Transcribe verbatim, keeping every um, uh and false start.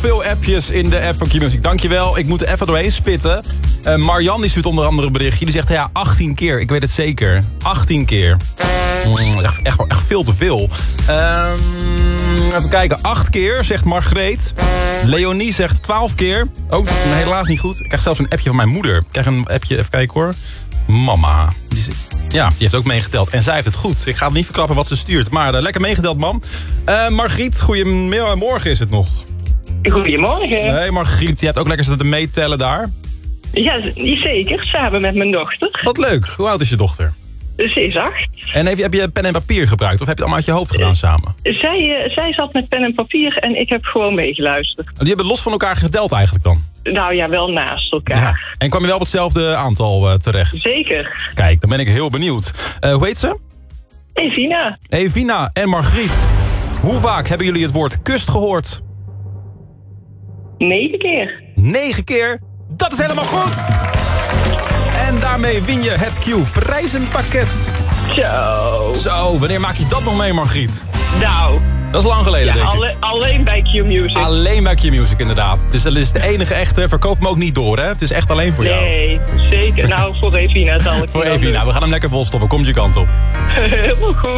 veel appjes in de app van Q-Music. Dankjewel, ik moet er even doorheen spitten. Uh, Marjan die stuurt onder andere een berichtje. Die zegt, ja, achttien keer. Ik weet het zeker. achttien keer. Mm, echt, echt, echt veel te veel. Um, even kijken. acht keer, zegt Margreet. Leonie zegt twaalf keer. Oh, helaas niet goed. Ik krijg zelfs een appje van mijn moeder. Ik krijg een appje, even kijken hoor. Mama. Die zit, ja, die heeft ook meegeteld. En zij heeft het goed. Ik ga het niet verklappen wat ze stuurt. Maar uh, lekker meegeteld, mam. Uh, Margriet, goedemorgen is het nog. Goedemorgen. Hey Margriet, je hebt ook lekker zitten meetellen daar. Ja, zeker. Samen met mijn dochter. Wat leuk. Hoe oud is je dochter? Ze is acht. En heb je, heb je pen en papier gebruikt? Of heb je het allemaal uit je hoofd gedaan samen? Zij, uh, zij zat met pen en papier en ik heb gewoon meegeluisterd. Die hebben los van elkaar geteld eigenlijk dan? Nou ja, wel naast elkaar. Ja. En kwam je wel op hetzelfde aantal uh, terecht? Zeker. Kijk, dan ben ik heel benieuwd. Uh, hoe heet ze? Evina. Evina en Margriet. Hoe vaak hebben jullie het woord kust gehoord? Negen keer. Negen keer? Dat is helemaal goed! En daarmee win je het Q-prijzenpakket. Zo. Zo, wanneer maak je dat nog mee, Margriet? Nou. Dat is lang geleden, ja, denk ik. alle, alleen bij Q-Music. Alleen bij Q-Music, inderdaad. Het is, het is de enige echte. Verkoop hem ook niet door, hè? Het is echt alleen voor jou. Nee, zeker. Nou, voor Evina zal ik Voor Evina. We gaan hem lekker volstoppen. Komt je kant op. Helemaal goed.